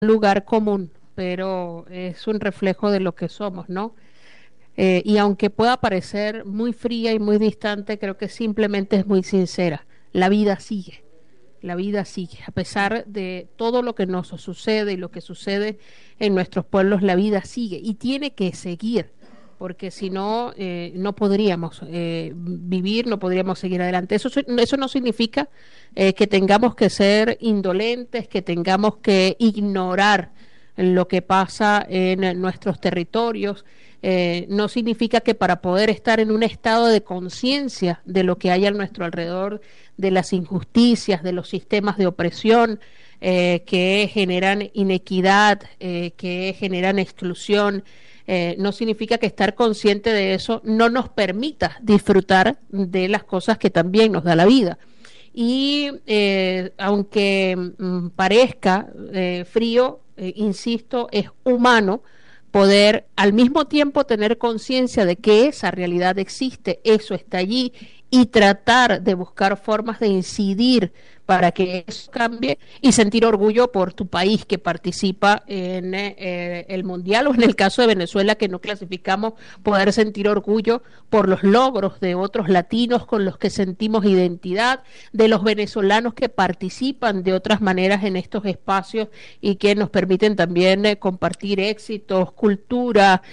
lugar común, pero es un reflejo de lo que somos, ¿no? Y aunque pueda parecer muy fría y muy distante, creo que simplemente es muy sincera. La vida sigue, la vida sigue. A pesar de todo lo que nos sucede y lo que sucede en nuestros pueblos, la vida sigue y tiene que seguir, porque si no, no podríamos vivir, no podríamos seguir adelante. Eso no significa que tengamos que ser indolentes, que tengamos que ignorar lo que pasa en nuestros territorios. No significa que para poder estar en un estado de conciencia de lo que hay a nuestro alrededor, de las injusticias, de los sistemas de opresión que generan inequidad, que generan exclusión, no significa que estar consciente de eso no nos permita disfrutar de las cosas que también nos da la vida. Y aunque parezca frío, insisto, es humano poder al mismo tiempo tener conciencia de que esa realidad existe, eso está allí, y tratar de buscar formas de incidir para que eso cambie y sentir orgullo por tu país que participa en el Mundial, o en el caso de Venezuela que no clasificamos, poder sentir orgullo por los logros de otros latinos con los que sentimos identidad, de los venezolanos que participan de otras maneras en estos espacios y que nos permiten también compartir éxitos, cultura,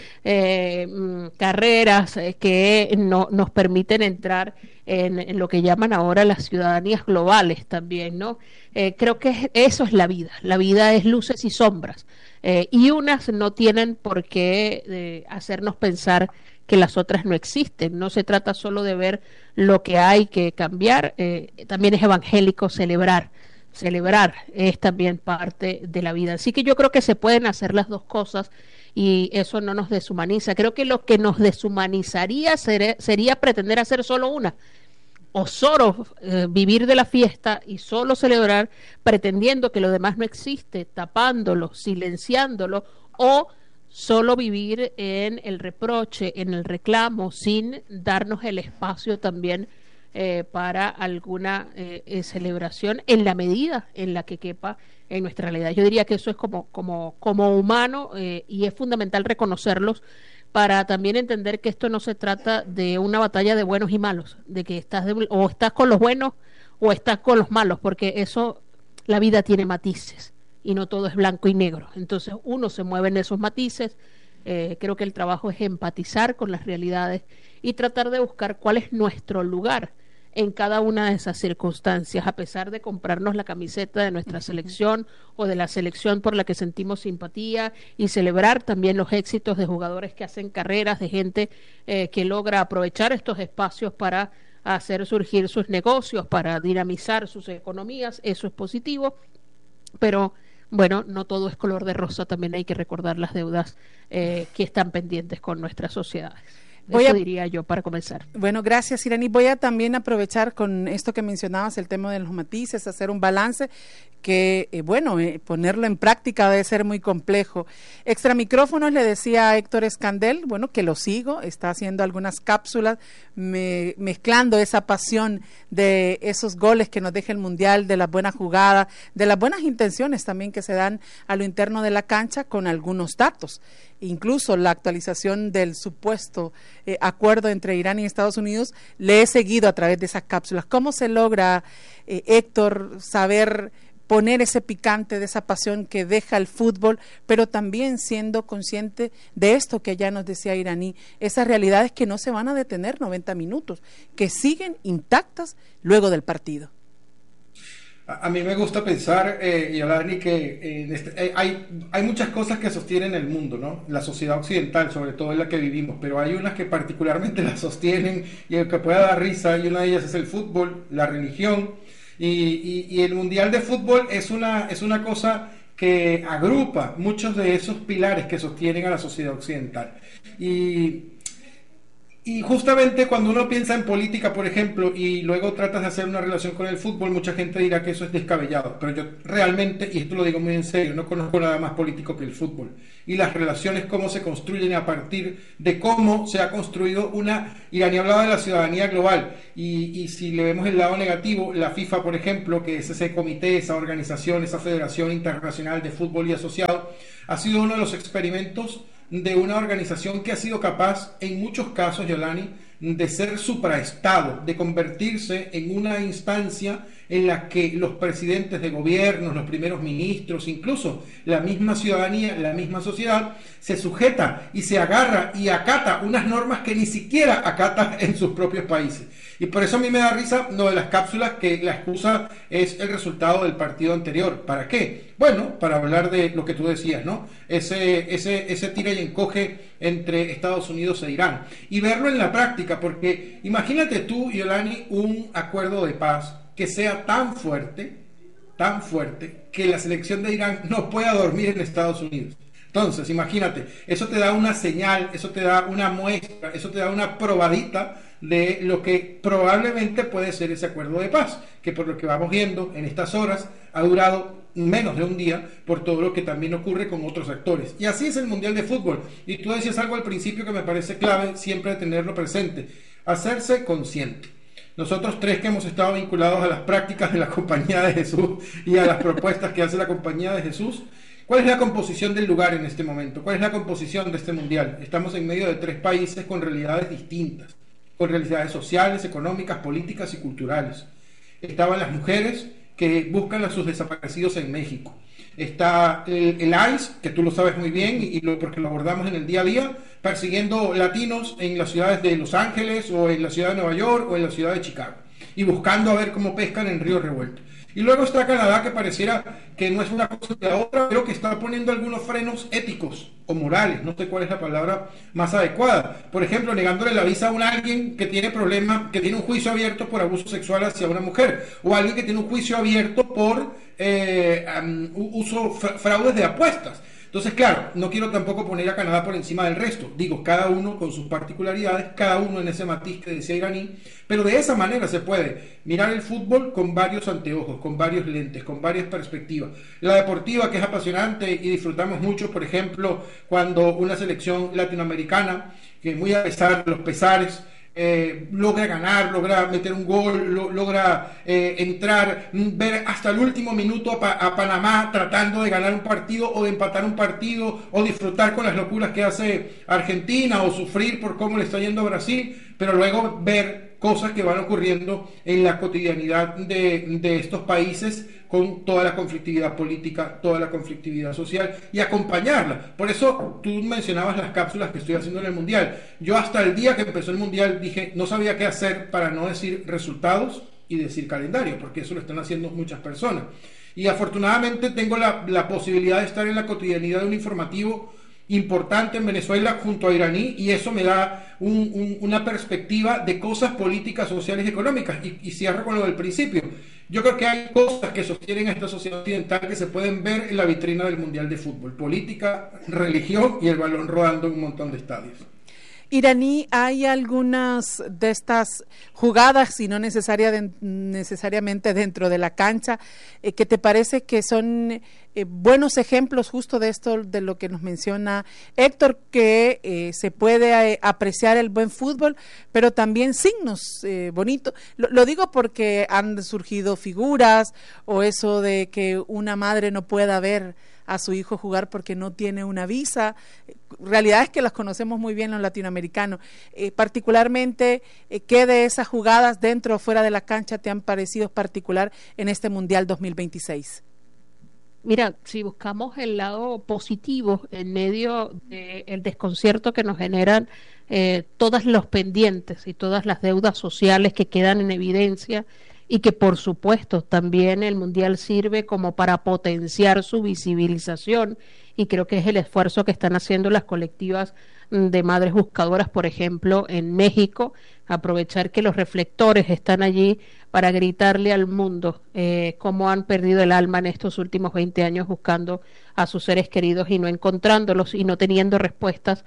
carreras que nos permiten entrar en lo que llaman ahora las ciudadanías globales también, ¿no? Creo que eso es la vida es luces y sombras, y unas no tienen por qué hacernos pensar que las otras no existen. No se trata solo de ver lo que hay que cambiar, también es evangélico celebrar. Celebrar es también parte de la vida. Así que yo creo que se pueden hacer las dos cosas y eso no nos deshumaniza. Creo que lo que nos deshumanizaría sería pretender hacer solo una o solo vivir de la fiesta y solo celebrar pretendiendo que lo demás no existe, tapándolo, silenciándolo, o solo vivir en el reproche, en el reclamo, sin darnos el espacio también para alguna celebración en la medida en la que quepa en nuestra realidad. Yo diría que eso es como humano, y es fundamental reconocerlos para también entender que esto no se trata de una batalla de buenos y malos, de que o estás con los buenos o estás con los malos, porque eso, la vida tiene matices y no todo es blanco y negro. Entonces uno se mueve en esos matices. Creo que el trabajo es empatizar con las realidades y tratar de buscar cuál es nuestro lugar en cada una de esas circunstancias, a pesar de comprarnos la camiseta de nuestra selección o de la selección por la que sentimos simpatía, y celebrar también los éxitos de jugadores que hacen carreras, de gente que logra aprovechar estos espacios para hacer surgir sus negocios, para dinamizar sus economías. Eso es positivo, pero bueno, no todo es color de rosa, también hay que recordar las deudas que están pendientes con nuestras sociedades. Eso diría yo para comenzar. Bueno, gracias, Irani. Voy a también aprovechar con esto que mencionabas, el tema de los matices, hacer un balance que, ponerlo en práctica debe ser muy complejo. Extra micrófonos le decía a Héctor Escandel, que lo sigo, está haciendo algunas cápsulas, mezclando esa pasión de esos goles que nos deja el Mundial, de las buenas jugadas, de las buenas intenciones también que se dan a lo interno de la cancha, con algunos datos. Incluso la actualización del supuesto acuerdo entre Irán y Estados Unidos, le he seguido a través de esas cápsulas. ¿Cómo se logra, Héctor, saber poner ese picante de esa pasión que deja el fútbol, pero también siendo consciente de esto que ya nos decía Iraní, esas realidades que no se van a detener 90 minutos, que siguen intactas luego del partido? A mí me gusta pensar, Yolani, que hay muchas cosas que sostienen el mundo, ¿no? La sociedad occidental, sobre todo en la que vivimos, pero hay unas que particularmente la sostienen y el que pueda dar risa, y una de ellas es el fútbol, la religión, y el Mundial de Fútbol es una cosa que agrupa muchos de esos pilares que sostienen a la sociedad occidental. Y Y justamente cuando uno piensa en política, por ejemplo, y luego tratas de hacer una relación con el fútbol, mucha gente dirá que eso es descabellado. Pero yo realmente, y esto lo digo muy en serio, no conozco nada más político que el fútbol. Y las relaciones, cómo se construyen a partir de cómo se ha construido una... Y Dani hablaba de la ciudadanía global. Y si le vemos el lado negativo, la FIFA, por ejemplo, que es ese comité, esa organización, esa Federación Internacional de Fútbol y Asociado, ha sido uno de los experimentos de una organización que ha sido capaz, en muchos casos, Yolani, de ser supraestado, de convertirse en una instancia en la que los presidentes de gobiernos, los primeros ministros, incluso la misma ciudadanía, la misma sociedad, se sujeta y se agarra y acata unas normas que ni siquiera acata en sus propios países. Y por eso a mí me da risa lo de las cápsulas, que la excusa es el resultado del partido anterior. ¿Para qué? Bueno, para hablar de lo que tú decías, ¿no? Ese tira y encoge entre Estados Unidos e Irán. Y verlo en la práctica, porque imagínate tú, Yolani, un acuerdo de paz que sea tan fuerte, que la selección de Irán no pueda dormir en Estados Unidos. Entonces, imagínate, eso te da una señal, eso te da una muestra, eso te da una probadita de lo que probablemente puede ser ese acuerdo de paz, que por lo que vamos viendo en estas horas ha durado menos de un día por todo lo que también ocurre con otros actores. Y así es el Mundial de Fútbol. Y tú decías algo al principio que me parece clave siempre tenerlo presente, hacerse consciente. Nosotros tres que hemos estado vinculados a las prácticas de la Compañía de Jesús y a las propuestas que hace la Compañía de Jesús, ¿cuál es la composición del lugar en este momento? ¿Cuál es la composición de este mundial? Estamos en medio de 3 países con realidades distintas, con realidades sociales, económicas, políticas y culturales. Estaban las mujeres que buscan a sus desaparecidos en México. Está el ICE, que tú lo sabes muy bien porque lo abordamos en el día a día, persiguiendo latinos en las ciudades de Los Ángeles o en la ciudad de Nueva York o en la ciudad de Chicago y buscando a ver cómo pescan en río revuelto. Y luego está Canadá, que pareciera que no es una cosa de la otra, pero que está poniendo algunos frenos éticos o morales, no sé cuál es la palabra más adecuada. Por ejemplo, negándole la visa a alguien que tiene problemas, que tiene un juicio abierto por abuso sexual hacia una mujer, o alguien que tiene un juicio abierto por fraudes de apuestas. Entonces, claro, no quiero tampoco poner a Canadá por encima del resto. Digo, cada uno con sus particularidades, cada uno en ese matiz que decía Iraní, pero de esa manera se puede mirar el fútbol con varios anteojos, con varios lentes, con varias perspectivas. La deportiva, que es apasionante y disfrutamos mucho, por ejemplo, cuando una selección latinoamericana, que muy a pesar de los pesares, logra ganar, logra meter un gol, logra entrar, ver hasta el último minuto a Panamá tratando de ganar un partido o de empatar un partido, o disfrutar con las locuras que hace Argentina, o sufrir por cómo le está yendo a Brasil, pero luego ver cosas que van ocurriendo en la cotidianidad de estos países, con toda la conflictividad política, toda la conflictividad social, y acompañarla. Por eso tú mencionabas las cápsulas que estoy haciendo en el Mundial. Yo hasta el día que empezó el Mundial dije, no sabía qué hacer para no decir resultados y decir calendario, porque eso lo están haciendo muchas personas. Y afortunadamente tengo la posibilidad de estar en la cotidianidad de un informativo importante en Venezuela junto a Iraní, y eso me da una perspectiva de cosas políticas, sociales y económicas. Y cierro con lo del principio. Yo creo que hay cosas que sostienen a esta sociedad occidental que se pueden ver en la vitrina del Mundial de Fútbol: política, religión y el balón rodando en un montón de estadios. Iraní, ¿hay algunas de estas jugadas, y no necesariamente dentro de la cancha, que te parece que son buenos ejemplos justo de esto, de lo que nos menciona Héctor, que se puede apreciar el buen fútbol, pero también signos bonitos? Lo digo porque han surgido figuras, o eso de que una madre no pueda ver a su hijo jugar porque no tiene una visa, realidades que las conocemos muy bien los latinoamericanos. Particularmente, ¿qué de esas jugadas dentro o fuera de la cancha te han parecido particular en este Mundial 2026? Mira, si buscamos el lado positivo en medio del desconcierto que nos generan todos los pendientes y todas las deudas sociales que quedan en evidencia, y que por supuesto también el Mundial sirve como para potenciar su visibilización, y creo que es el esfuerzo que están haciendo las colectivas de Madres Buscadoras, por ejemplo, en México, aprovechar que los reflectores están allí para gritarle al mundo cómo han perdido el alma en estos últimos 20 años buscando a sus seres queridos y no encontrándolos y no teniendo respuestas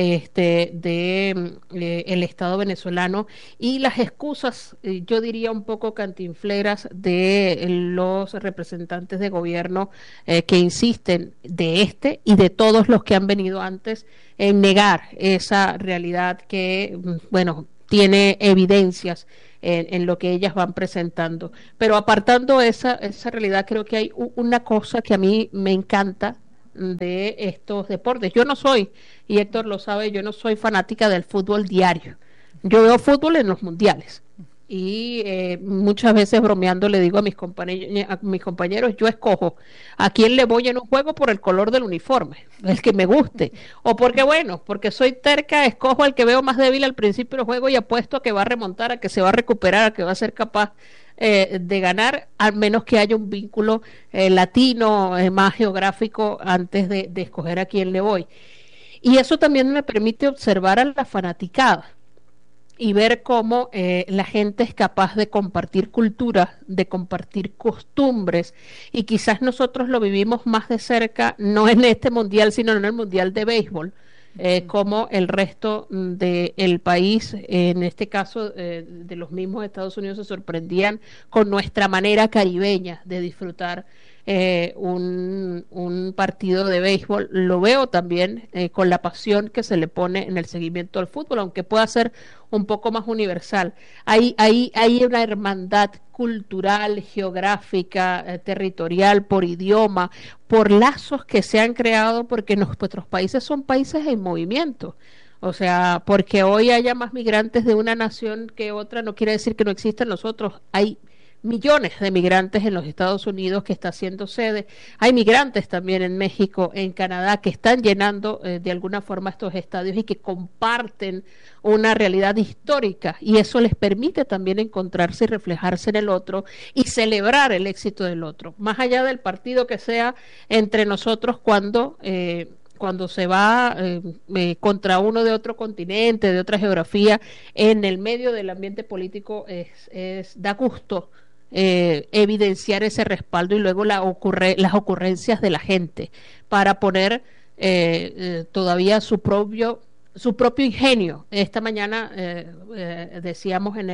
el Estado venezolano, y las excusas, yo diría un poco cantinfleras, de los representantes de gobierno que insisten, de este y de todos los que han venido antes, en negar esa realidad que, bueno, tiene evidencias en lo que ellas van presentando. Pero apartando esa realidad, creo que hay una cosa que a mí me encanta de estos deportes. Yo no soy, y Héctor lo sabe, yo no soy fanática del fútbol diario. Yo veo fútbol en los mundiales. Y muchas veces bromeando le digo a mis compañeros, yo escojo a quién le voy en un juego por el color del uniforme, el que me guste, o porque porque soy terca, escojo al que veo más débil al principio del juego y apuesto a que va a remontar, a que se va a recuperar, a que va a ser capaz de ganar, al menos que haya un vínculo latino, más geográfico, antes de escoger a quién le voy. Y eso también me permite observar a la fanaticada y ver cómo la gente es capaz de compartir cultura, de compartir costumbres, y quizás nosotros lo vivimos más de cerca, no en este mundial, sino en el mundial de béisbol, como el resto del país, en este caso de los mismos Estados Unidos, se sorprendían con nuestra manera caribeña de disfrutar un partido de béisbol. Lo veo también con la pasión que se le pone en el seguimiento al fútbol, aunque pueda ser un poco más universal. Hay una hermandad cultural, geográfica, territorial, por idioma, por lazos que se han creado, porque nuestros países son países en movimiento. O sea, porque hoy haya más migrantes de una nación que otra, no quiere decir que no existan los otros. Hay millones de migrantes en los Estados Unidos que está haciendo sede. Hay migrantes también en México, en Canadá, que están llenando de alguna forma estos estadios y que comparten una realidad histórica, y eso les permite también encontrarse y reflejarse en el otro y celebrar el éxito del otro, más allá del partido que sea entre nosotros cuando se va contra uno de otro continente, de otra geografía, en el medio del ambiente político, da gusto evidenciar ese respaldo y luego las ocurrencias de la gente para poner todavía su propio ingenio. Esta mañana decíamos en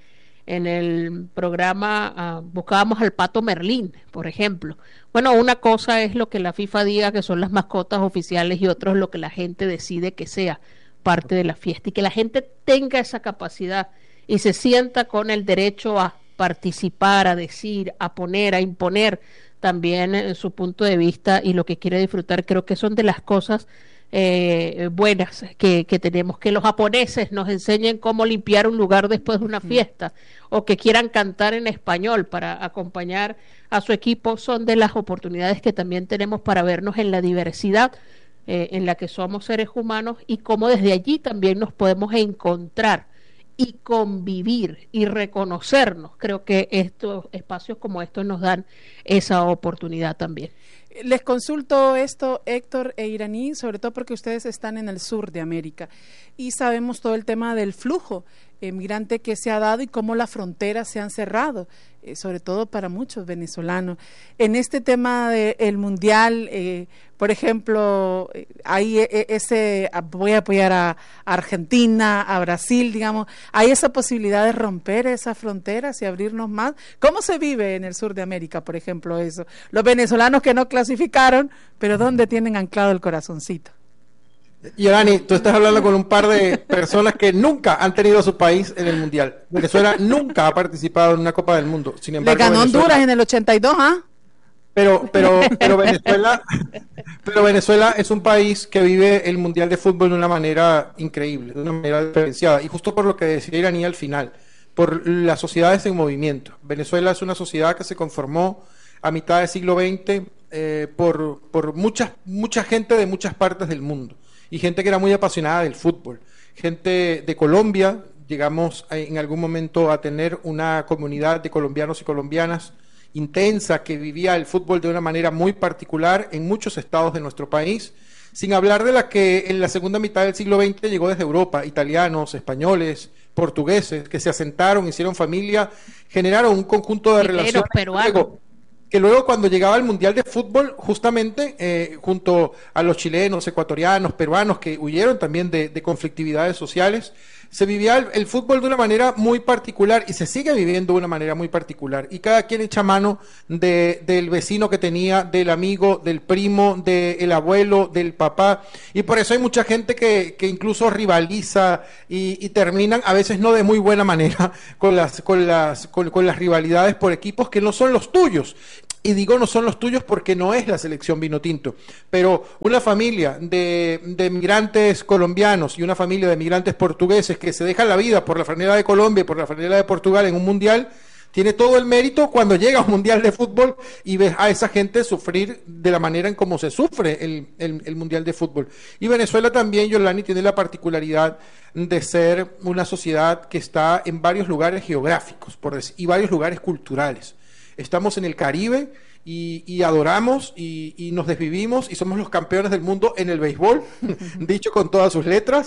el programa, buscábamos al Pato Merlín, por ejemplo. Bueno, una cosa es lo que la FIFA diga que son las mascotas oficiales, y otro es lo que la gente decide que sea parte de la fiesta, y que la gente tenga esa capacidad y se sienta con el derecho a participar, a decir, a poner, a imponer también su punto de vista y lo que quiere disfrutar. Creo que son de las cosas buenas que tenemos. Que los japoneses nos enseñen cómo limpiar un lugar después de una fiesta, o que quieran cantar en español para acompañar a su equipo, son de las oportunidades que también tenemos para vernos en la diversidad en la que somos seres humanos, y cómo desde allí también nos podemos encontrar y convivir y reconocernos. Creo que estos espacios como estos nos dan esa oportunidad también. Les consulto esto, Héctor e Iraní, sobre todo porque ustedes están en el sur de América y sabemos todo el tema del flujo migrante que se ha dado y cómo las fronteras se han cerrado, sobre todo para muchos venezolanos. En este tema del mundial, por ejemplo, hay voy a apoyar a Argentina, a Brasil, digamos, hay esa posibilidad de romper esas fronteras y abrirnos más. ¿Cómo se vive en el sur de América, por ejemplo, eso? Los venezolanos que no clasificaron, pero ¿dónde tienen anclado el corazoncito? Yorani, tú estás hablando con un par de personas que nunca han tenido a su país en el Mundial. Venezuela nunca ha participado en una Copa del Mundo. Sin embargo, le ganó Honduras en el 82, ¿ah? Pero Venezuela es un país que vive el Mundial de Fútbol de una manera increíble, de una manera diferenciada. Y justo por lo que decía Iraní al final, por las sociedades en movimiento. Venezuela es una sociedad que se conformó a mitad del siglo XX por mucha gente de muchas partes del mundo. Y gente que era muy apasionada del fútbol. Gente de Colombia, llegamos en algún momento a tener una comunidad de colombianos y colombianas intensa que vivía el fútbol de una manera muy particular en muchos estados de nuestro país. sin hablar de la que en la segunda mitad del siglo XX llegó desde Europa, italianos, españoles, portugueses, que se asentaron, hicieron familia, generaron un conjunto de relaciones que luego cuando llegaba el Mundial de Fútbol, justamente junto a los chilenos, ecuatorianos, peruanos, que huyeron también de conflictividades sociales, se vivía el fútbol de una manera muy particular y se sigue viviendo de una manera muy particular. Y cada quien echa mano del vecino que tenía, del amigo, del primo, del abuelo, del papá. Y por eso hay mucha gente que incluso rivaliza y terminan, a veces no de muy buena manera, con las rivalidades por equipos que no son los tuyos. Y digo no son los tuyos porque no es la selección Vinotinto, pero una familia de migrantes colombianos y una familia de migrantes portugueses que se dejan la vida por la franela de Colombia y por la franela de Portugal en un mundial, tiene todo el mérito cuando llega a un mundial de fútbol y ves a esa gente sufrir de la manera en cómo se sufre el mundial de fútbol. Y Venezuela también, Yolani, tiene la particularidad de ser una sociedad que está en varios lugares geográficos y varios lugares culturales. Estamos en el Caribe y adoramos y nos desvivimos y somos los campeones del mundo en el béisbol, dicho con todas sus letras,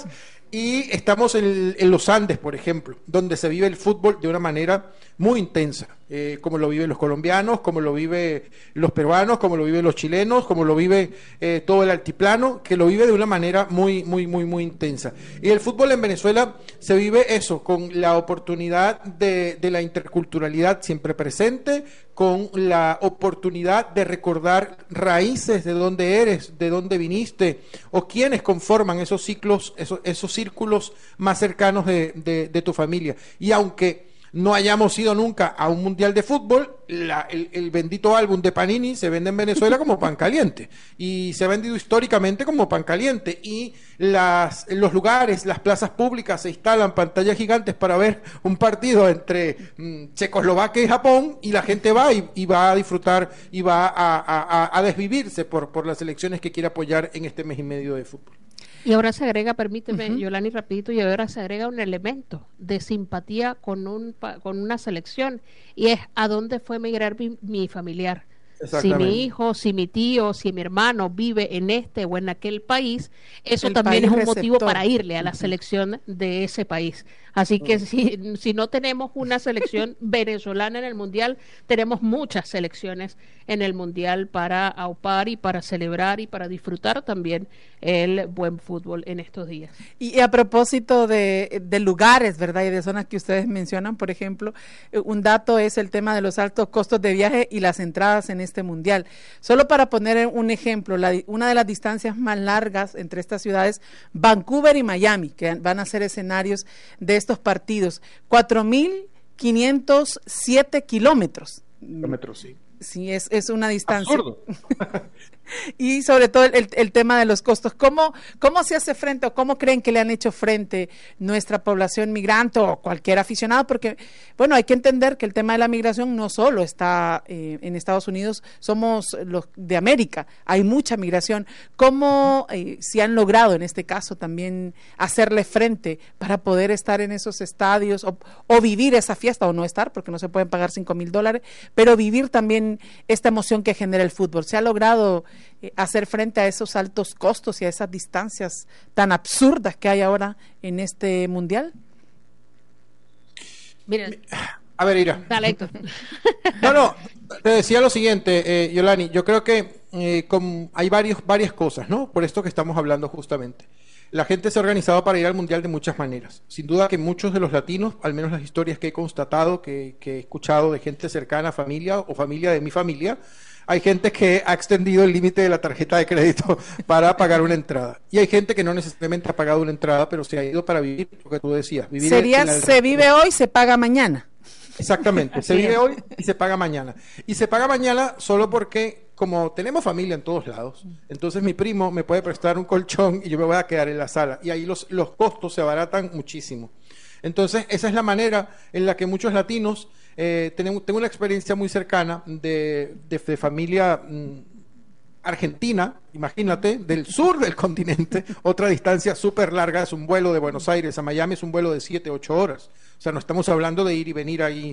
y estamos en los Andes, por ejemplo, donde se vive el fútbol de una manera muy intensa, como lo viven los colombianos, como lo viven los peruanos, como lo viven los chilenos, como lo vive todo el altiplano, que lo vive de una manera muy, muy, muy, muy intensa. Y el fútbol en Venezuela se vive eso, con la oportunidad de la interculturalidad siempre presente, con la oportunidad de recordar raíces de dónde eres, de dónde viniste, o quiénes conforman esos ciclos, esos círculos más cercanos de tu familia. Y aunque no hayamos ido nunca a un mundial de fútbol, el bendito álbum de Panini se vende en Venezuela como pan caliente y se ha vendido históricamente como pan caliente, y los lugares, las plazas públicas se instalan pantallas gigantes para ver un partido entre Checoslovaquia y Japón, y la gente va y va a disfrutar y va a desvivirse por las selecciones que quiere apoyar en este mes y medio de fútbol. Y ahora se agrega, permíteme, Yolani, rapidito, y ahora se agrega un elemento de simpatía con una selección, y es a dónde fue a emigrar mi familiar. Si mi hijo, si mi tío, si mi hermano vive en este o en aquel país, eso también es un motivo para irle a la selección de ese país. Así que si no tenemos una selección venezolana en el Mundial, tenemos muchas selecciones en el Mundial para aupar y para celebrar y para disfrutar también el buen fútbol en estos días. Y a propósito de lugares, ¿verdad? Y de zonas que ustedes mencionan, por ejemplo, un dato es el tema de los altos costos de viaje y las entradas en este Mundial. Solo para poner un ejemplo, una de las distancias más largas entre estas ciudades, Vancouver y Miami, que van a ser escenarios de estos partidos, 4.507 kilómetros. Kilómetros, sí. Sí, es una distancia. Absurdo. Y sobre todo el tema de los costos. ¿Cómo se hace frente o cómo creen que le han hecho frente nuestra población migrante o cualquier aficionado? Porque, bueno, hay que entender que el tema de la migración no solo está en Estados Unidos, somos los de América, hay mucha migración. ¿Cómo si han logrado en este caso también hacerle frente para poder estar en esos estadios o vivir esa fiesta o no estar, porque no se pueden pagar $5,000, pero vivir también esta emoción que genera el fútbol? ¿Se ha logrado hacer frente a esos altos costos y a esas distancias tan absurdas que hay ahora en este Mundial? Mira, a ver, Ira. Dale, Héctor. No, te decía lo siguiente, Yolani, yo creo que hay varias cosas, ¿no? Por esto que estamos hablando justamente. La gente se ha organizado para ir al Mundial de muchas maneras. Sin duda que muchos de los latinos, al menos las historias que he constatado, que he escuchado de gente cercana, familia o familia de mi familia, hay gente que ha extendido el límite de la tarjeta de crédito para pagar una entrada. Y hay gente que no necesariamente ha pagado una entrada, pero se ha ido para vivir lo que tú decías. Se vive hoy, se paga mañana. Exactamente, se vive hoy y se paga mañana. Y se paga mañana solo porque, como tenemos familia en todos lados, entonces mi primo me puede prestar un colchón y yo me voy a quedar en la sala. Y ahí los costos se abaratan muchísimo. Entonces, esa es la manera en la que muchos latinos, tengo una experiencia muy cercana de familia Argentina, imagínate, del sur del continente, otra distancia súper larga, es un vuelo de Buenos Aires a Miami, es un vuelo de 7, 8 horas. O sea, no estamos hablando de ir y venir ahí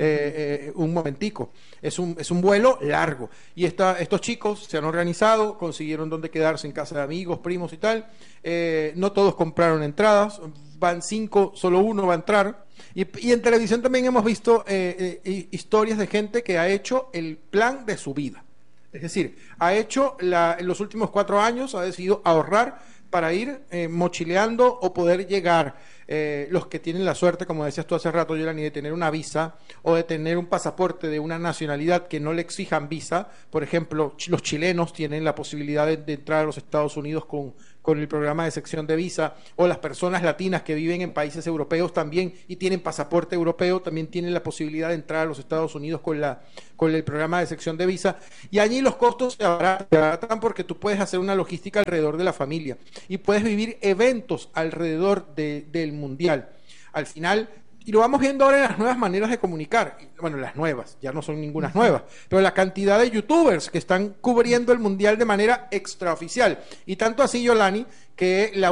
un momentico. Es un vuelo largo. Y estos chicos se han organizado, consiguieron dónde quedarse en casa de amigos, primos y tal. No todos compraron entradas, van 5, solo uno va a entrar. Y en televisión también hemos visto historias de gente que ha hecho el plan de su vida. Es decir, ha hecho en los últimos 4 años, ha decidido ahorrar para ir mochileando o poder llegar. Los que tienen la suerte, como decías tú hace rato, Yolani, de tener una visa o de tener un pasaporte de una nacionalidad que no le exijan visa. Por ejemplo, los chilenos tienen la posibilidad de entrar a los Estados Unidos con el programa de sección de visa, o las personas latinas que viven en países europeos también y tienen pasaporte europeo, también tienen la posibilidad de entrar a los Estados Unidos con el programa de sección de visa. Y allí los costos se abaratan porque tú puedes hacer una logística alrededor de la familia y puedes vivir eventos alrededor del mundial. Al final, y lo vamos viendo ahora en las nuevas maneras de comunicar, bueno, las nuevas, ya no son ninguna nuevas, pero la cantidad de youtubers que están cubriendo el mundial de manera extraoficial, y tanto así, Yolani, que la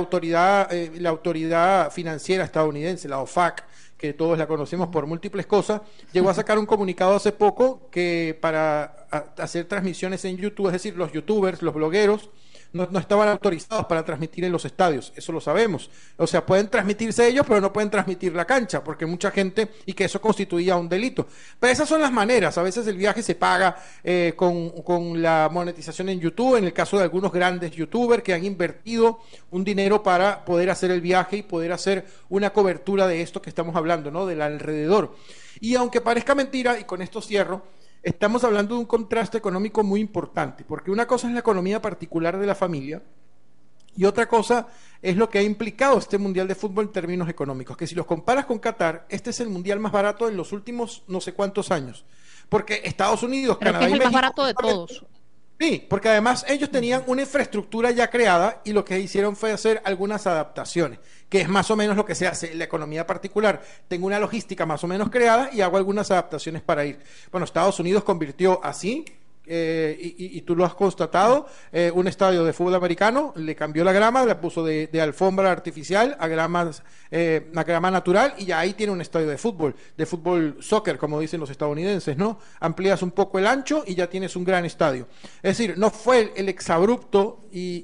autoridad financiera estadounidense, la OFAC, que todos la conocemos por múltiples cosas, llegó a sacar un comunicado hace poco que para hacer transmisiones en YouTube, es decir, los youtubers, los blogueros, no estaban autorizados para transmitir en los estadios, eso lo sabemos. O sea, pueden transmitirse ellos, pero no pueden transmitir la cancha, porque mucha gente, y que eso constituía un delito. Pero esas son las maneras. A veces el viaje se paga con la monetización en YouTube, en el caso de algunos grandes youtubers que han invertido un dinero para poder hacer el viaje y poder hacer una cobertura de esto que estamos hablando, ¿no? Del alrededor. Y aunque parezca mentira, y con esto cierro, estamos hablando de un contraste económico muy importante, porque una cosa es la economía particular de la familia y otra cosa es lo que ha implicado este Mundial de Fútbol en términos económicos, que si los comparas con Qatar, este es el Mundial más barato en los últimos no sé cuántos años, porque Estados Unidos, pero Canadá es y el México, más barato de todos. Sí, porque además ellos tenían una infraestructura ya creada y lo que hicieron fue hacer algunas adaptaciones, que es más o menos lo que se hace en la economía particular. Tengo una logística más o menos creada y hago algunas adaptaciones para ir. Bueno, Estados Unidos convirtió así, y tú lo has constatado, un estadio de fútbol americano, le cambió la grama, la puso de alfombra artificial a grama natural, y ya ahí tiene un estadio de fútbol soccer, como dicen los estadounidenses, ¿no? Amplías un poco el ancho y ya tienes un gran estadio. Es decir, no fue el exabrupto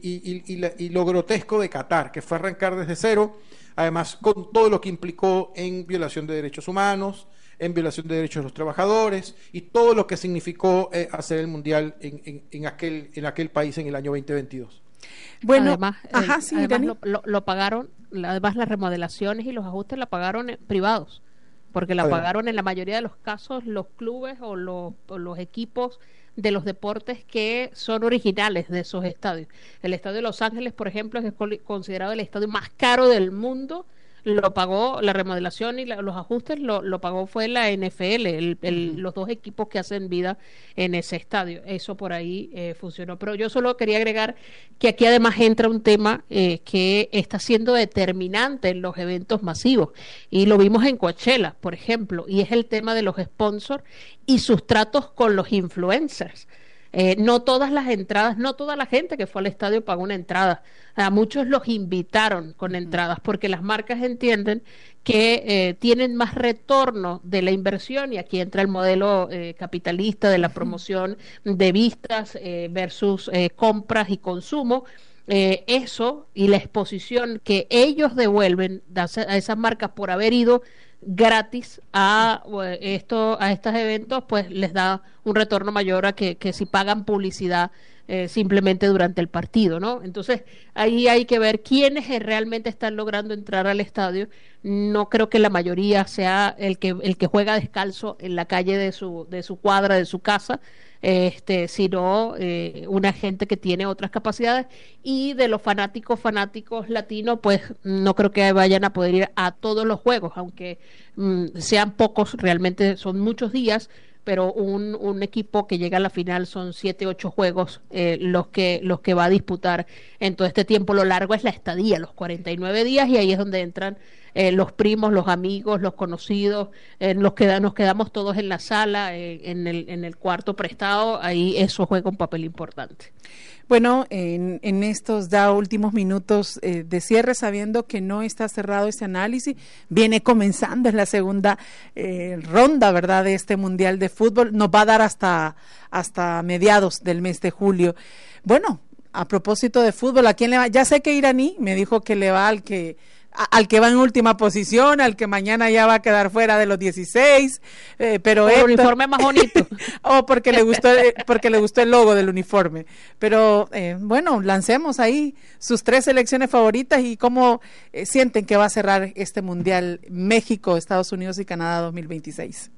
y lo grotesco de Qatar, que fue arrancar desde cero, además con todo lo que implicó en violación de derechos humanos, en violación de derechos de los trabajadores y todo lo que significó hacer el mundial en aquel país en el año 2022. Bueno, además, lo pagaron, además las remodelaciones y los ajustes la pagaron privados, porque la pagaron en la mayoría de los casos los clubes o los equipos de los deportes que son originales de esos estadios. El estadio de Los Ángeles, por ejemplo, es considerado el estadio más caro del mundo. Lo pagó la remodelación y los ajustes, lo pagó fue la NFL, los dos equipos que hacen vida en ese estadio. Eso por ahí funcionó. Pero yo solo quería agregar que aquí además entra un tema que está siendo determinante en los eventos masivos. Y lo vimos en Coachella, por ejemplo, y es el tema de los sponsors y sus tratos con los influencers. No todas las entradas, no toda la gente que fue al estadio pagó una entrada. A muchos los invitaron con entradas porque las marcas entienden que tienen más retorno de la inversión, y aquí entra el modelo capitalista de la promoción de vistas versus compras y consumo. Eso y la exposición que ellos devuelven a esas marcas por haber ido gratis a estos eventos, pues les da un retorno mayor a que si pagan publicidad simplemente durante el partido, ¿no? Entonces ahí hay que ver quiénes realmente están logrando entrar al estadio. No creo que la mayoría sea el que juega descalzo en la calle de su cuadra, de su casa, sino una gente que tiene otras capacidades. Y de los fanáticos latinos, pues no creo que vayan a poder ir a todos los juegos, aunque sean pocos, realmente son muchos días, pero un equipo que llega a la final son 7, 8 juegos los que va a disputar en todo este tiempo. Lo largo es la estadía, los 49 días, y ahí es donde entran los primos, los amigos, los conocidos, nos quedamos todos en la sala, en el cuarto prestado, ahí eso juega un papel importante. Bueno, en estos ya últimos minutos de cierre, sabiendo que no está cerrado este análisis, viene comenzando en la segunda ronda, ¿verdad?, de este Mundial de Fútbol, nos va a dar hasta mediados del mes de julio. Bueno, a propósito de fútbol, ¿a quién le va? Ya sé que Iraní me dijo que le va al que va en última posición, al que mañana ya va a quedar fuera de los 16, pero el uniforme más bonito. porque le gustó el logo del uniforme. Pero bueno, lancemos ahí sus 3 selecciones favoritas y cómo sienten que va a cerrar este Mundial México, Estados Unidos y Canadá 2026.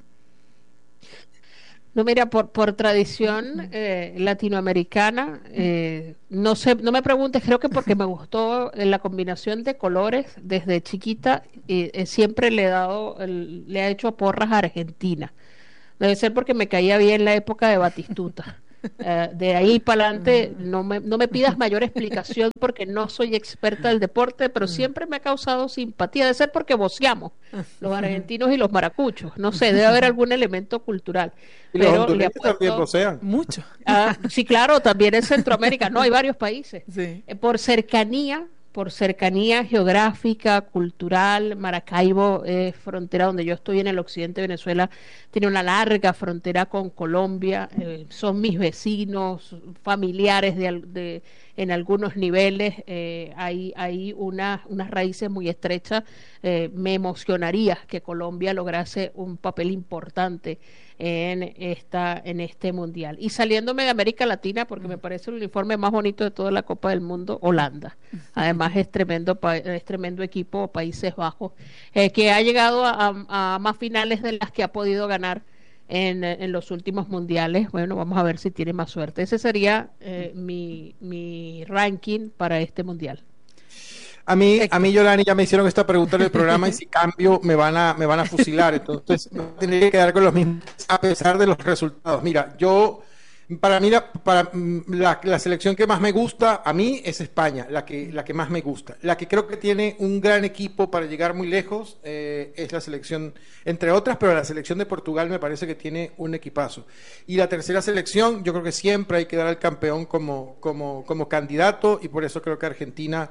No, mira, por tradición latinoamericana, no sé, no me preguntes, creo que porque me gustó la combinación de colores desde chiquita, siempre le he hecho porras a Argentina. Debe ser porque me caía bien la época de Batistuta. De ahí para adelante no me pidas mayor explicación porque no soy experta del deporte, pero siempre me ha causado simpatía. Debe ser porque voceamos los argentinos y los maracuchos, no sé, debe haber algún elemento cultural. Y pero los hondureños también vocean mucho. Sí, claro, también en Centroamérica, no, hay varios países. Sí. Por cercanía geográfica, cultural, Maracaibo, frontera donde yo estoy en el occidente de Venezuela, tiene una larga frontera con Colombia, son mis vecinos, familiares en algunos niveles, hay unas raíces muy estrechas. Me emocionaría que Colombia lograse un papel importante en este mundial. Y saliéndome de América Latina, porque me parece el uniforme más bonito de toda la Copa del Mundo, Holanda. Además es tremendo equipo, Países Bajos, que ha llegado a más finales de las que ha podido ganar en los últimos mundiales. Bueno, vamos a ver si tiene más suerte. Ese sería mi ranking para este mundial. A mí, Yolani, ya me hicieron esta pregunta en el programa y si cambio me van a fusilar, entonces tendría que quedar con los mismos a pesar de los resultados. Mira, para mí la selección que más me gusta a mí es España, la que más me gusta. La que creo que tiene un gran equipo para llegar muy lejos es la selección, entre otras, pero la selección de Portugal me parece que tiene un equipazo. Y la tercera selección, yo creo que siempre hay que dar al campeón como candidato, y por eso creo que Argentina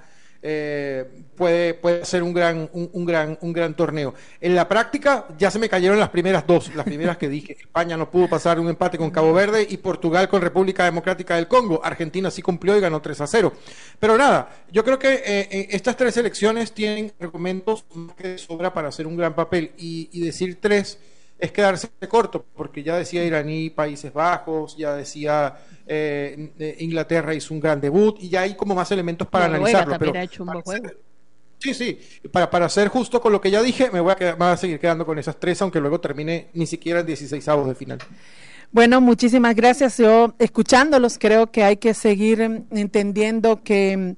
puede ser un gran torneo. En la práctica ya se me cayeron las primeras que dije. España no pudo pasar un empate con Cabo Verde y Portugal con República Democrática del Congo. Argentina sí cumplió y ganó 3-0. Pero nada, yo creo que estas 3 selecciones tienen argumentos más que de sobra para hacer un gran papel, y decir 3 es quedarse corto, porque ya decía Iraní, Países Bajos, ya decía Inglaterra hizo un gran debut, y ya hay como más elementos para analizarlo. Pero ha hecho un buen juego. Sí, para ser justo con lo que ya dije, me voy a seguir quedando con esas 3, aunque luego termine ni siquiera en 16avos de final. Bueno, muchísimas gracias. Yo, escuchándolos, creo que hay que seguir entendiendo que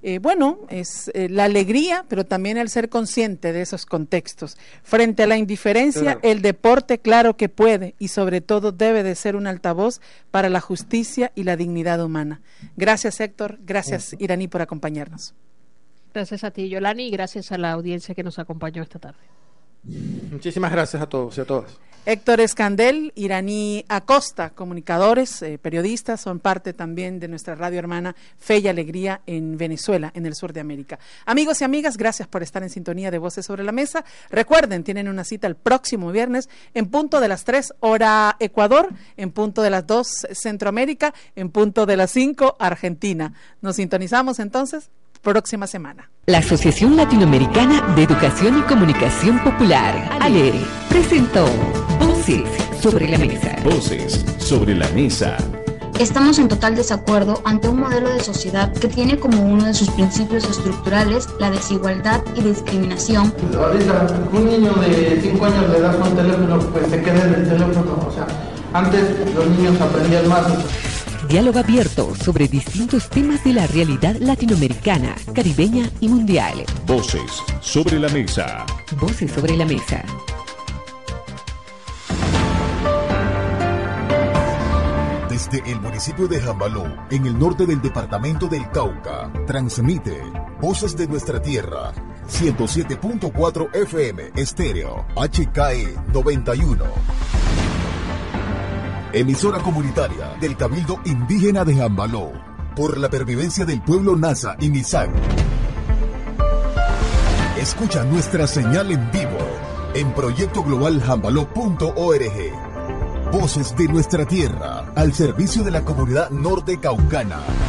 es la alegría, pero también el ser consciente de esos contextos. Frente a la indiferencia, claro, el deporte, claro que puede, y sobre todo debe de ser un altavoz para la justicia y la dignidad humana. Gracias, Héctor. Gracias, Iraní, por acompañarnos. Gracias a ti, Yolani, y gracias a la audiencia que nos acompañó esta tarde. Muchísimas gracias a todos y a todas. Héctor Escandel, Iraní Acosta, comunicadores, periodistas, son parte también de nuestra radio hermana Fe y Alegría en Venezuela, en el sur de América. Amigos y amigas, gracias por estar en sintonía de Voces sobre la Mesa. Recuerden, tienen una cita el próximo viernes en punto de las 3 hora Ecuador, en punto de las 2 Centroamérica, en punto de las 5 Argentina. Nos sintonizamos entonces próxima semana. La Asociación Latinoamericana de Educación y Comunicación Popular, ALERE, presentó Voces sobre la Mesa. Voces sobre la Mesa. Estamos en total desacuerdo ante un modelo de sociedad que tiene como uno de sus principios estructurales la desigualdad y discriminación. Ahorita, un niño de 5 años le das un teléfono, pues se queda en el teléfono. O sea, antes los niños aprendían más. Diálogo abierto sobre distintos temas de la realidad latinoamericana, caribeña y mundial. Voces sobre la Mesa. Voces sobre la Mesa. Desde el municipio de Jambalú, en el norte del departamento del Cauca, transmite Voces de nuestra tierra, 107.4 FM estéreo HKE 91. Emisora comunitaria del Cabildo Indígena de Jambaló, por la pervivencia del pueblo Nasa y Misak. Escucha nuestra señal en vivo en proyectoglobaljambaló.org. Voces de nuestra tierra al servicio de la comunidad norte caucana.